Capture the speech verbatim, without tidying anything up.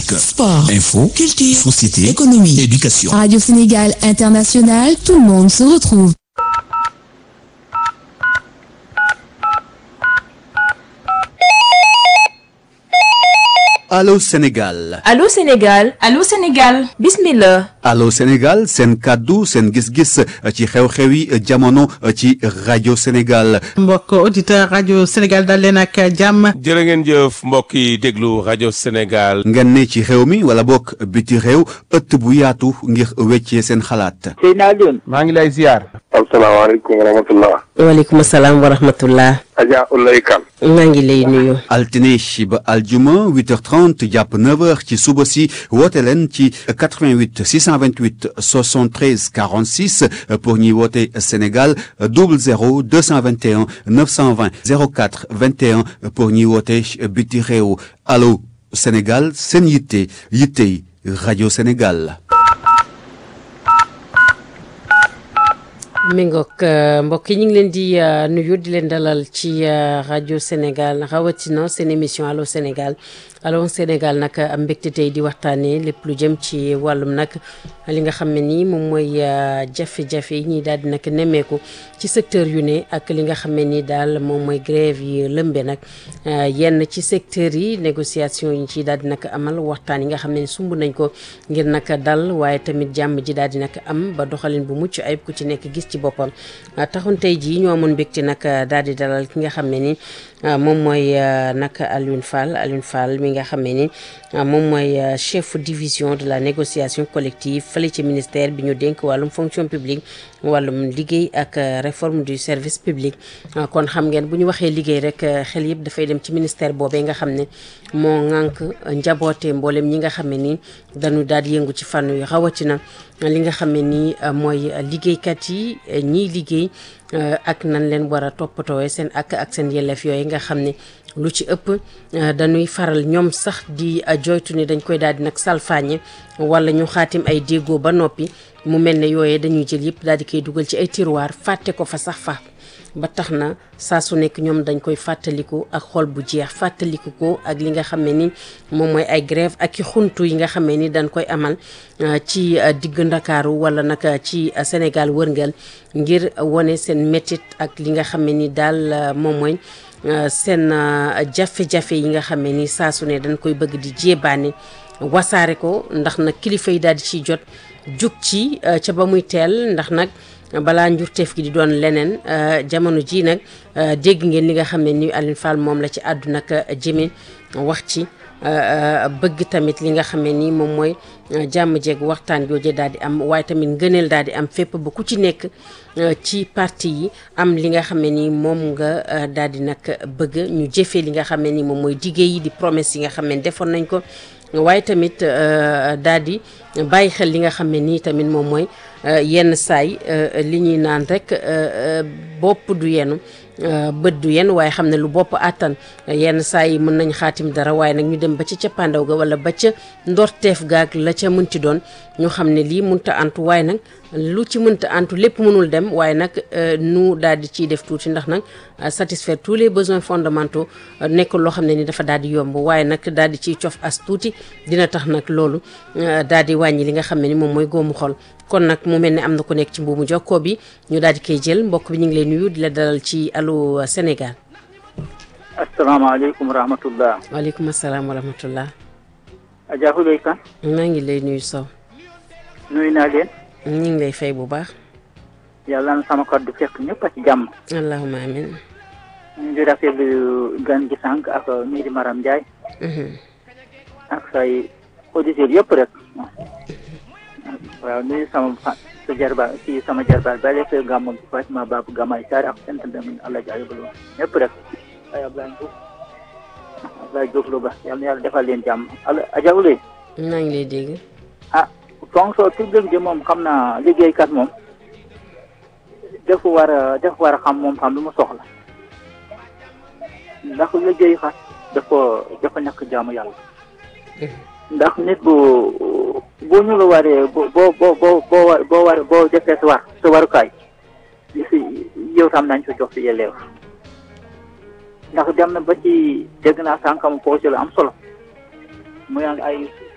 politique, sport, info, culture, société, économie, éducation. Radio Sénégal International, tout le monde se retrouve. Allô Sénégal. Allô Sénégal. Allô Sénégal. Bismillah. Allô Sénégal seen kàddu seen gis-gis ci xew-xewi jamono ci rajo Sénégal. mbokk auditeur rajo Sénégal dal leen ak jàmm. jërë ngeen jëf mbokk yi déglu rajo Sénégal. ngeen ne ci réew mi wala bokk biti réew ëtt bu yaatu ngir weccee seen xalaat. Seydina Alioune. maa ngi lay ziar. asalaamaaleykum wa rahmatullah. waaleykum salaam wa rahmatullah. Adja Oulaye Kane. maa ngi lay nuyu. altine ba aljuma huit heures trente jàpp neuf heures ci suba si woote leen ci quatre-vingt-huit six cent vingt-huit soixante-treize quarante-six pour ñuy woote Sénégal double zéro deux cent vingt et un neuf cent vingt zéro quatre vingt et un pour ñuy woote biti réew. Allô Sénégal seen yitte yittey rajo Sénégal. mi ngoog mbokk yi ñu ngi leen di nuyu di leen dalal ci rajo Sénégal rawatina seen émission Allô Sénégal Allô Sénégal nag am mbégte tey di waxtaanee lépp lu jëm ci wàllum nag li nga xam ne nii moom mooy jafe-jafe yi ñuy daal di nag nemmeeku ci secteur yu ne ak li nga xam ne nii daal moom mooy grève yi lëmbe nag yenn ci secteur yi négociation yi ñu ciy daal di nag amal waxtaan yi nga xam ne sumb nañ ko ngir nag dal waaye tamit jàmm ji daal di nag am ba doxalin bu mucc ayib ku ci nekk gis ci boppam taxoon tey jii ñoo amoon mbégte nag daal di dalal ki nga xam ne ni moom mooy nag Alioune Fall Alioune Fall mi nga xam ne ni moom mooy chef division de la négociation collective fële ci ministère bi ñu dénk wàllum fonction publique wàllum liggéey ak réforme du service public. kon xam ngeen bu ñu waxee liggéey rek xel yëpp dafay dem ci ministère boobee nga xam ne moo ŋànk njaboote mboolem ñi nga xam ne ni dañu daal di yëngu ci fànn yu rawatina li nga xam ne ni mooy liggéeykat yi ñiy liggéey ak nan leen war a toppatoowe seen ak ak seen yelleef yooyu nga xam ne lu ci ëpp dañuy faral ñoom sax di joytu ni dañ koy daal di nag salfaañe wala ñu xaatim ay déggoo ba noppi mu mel ne yooyee dañuy jël yëpp daal di koy dugal ci ay tiroir fàtte ko fa sax fa ba tax na saa su nekk ñoom dañ koy fàttaliku ak xol bu jeex fàttaliku ko ak li nga xam ne ni moom mooy ay grève ak i xuntu yi nga xam ne ni dañ koy amal ci digg Ndakaaru wala nag ci Sénégal wërngal ngir wane seen métit ak li nga xam ne ni daal moom mooy seen jafe-jafe yi nga xam ne ni saa su ne dañ koy bëgg di jébaane wasaare ko ndax nag kilifa yi daal di ciy jot jug ci ca ba muy teel ndax nag balaa njurteef gi di doon leneen jamono ji nag dégg ngeen li nga xam ne ni Alioune Fall moom la ci àddu nag jëme wax ci bëgg tamit li nga xam ne ni moom mooy jàmm jeeg waxtaan jooje daal di am waaye tamit ngëneel daal di am fépp ba ku ci nekk ci parti yi am li nga xam ne ni moom nga daal di nag bëgg ñu jëfee li nga xam ne ni moom mooy diggé yi di promesse yi nga xam ne defoon nañ ko waaye tamit daal di bàyyi xel li nga xam ne nii tamit moom mooy yenn saay li ñuy naan rek bopp du yenu bët du yen waaye xam ne lu bopp àttan yenn saa yi mën nañ xaatim dara waaye nag ñu dem ba ca cappaandaw ga wala ba ca ndorteef gaag la ca mënti doon ñu xam ne lii mënta antu waaye nag lu ci mënta antu lépp mënul dem waaye nag nu daal di ciy def tuuti ndax nag satisfaire tous les besoins fondamentaux nekk loo xam ne ni dafa daal di yomb waaye nag daal di ciy cof as tuuti dina tax nag loolu daal di wàññi li nga xam ne ni moom mooy góomu xol. kon nag mu mel ne am na ko nekk ci mbuumu jokkoo bi ñu daal di koy jël mbokk bi ñu ngi lay nuyu di la dalal ci Allô Sénégal. asalaamaaleykum wa rahmatullah. waaleykum salaam wa rahmatullah. Adja Oulaye Kane. maa ngi lay nuyu Sow. nuyu naa leen. ñu ngi lay fay bu baax. yàlla na sama kàddu fekk ñëpp a ci jàmm. allahumma amin. ñu ngi rafetlu gan gi sànq ak ñii di Maram Ndiaye. ak say auditeurs yëpp rek. waaw nuyu sama sa jarba ci sama jarbaal ba léegi gàmmu bi Fatima Babou Gamay Sarr ak sant nañu Allah jaay ba lool ñëpp rek ay Ablaye Diouf Ablaye Diouf lu ba yàlla na yàlla defal leen jàmm ala Adja Oulaye. maa ngi lay dégg. ah fonction publique bi moom xam naa liggéeykat moom dafa war a dafa war a xam moom xam lu mu soxla ndax liggéeykat dafa dafa nekk jaamu yàlla. ndax nit bu bu ñu la waree boo boo boo boo boo boo war boo defee sa war sa warukaay si yow tam nañ ko jox si yelleef ndax dem na ba ci dégg naa sànqam projet la am solo muy ay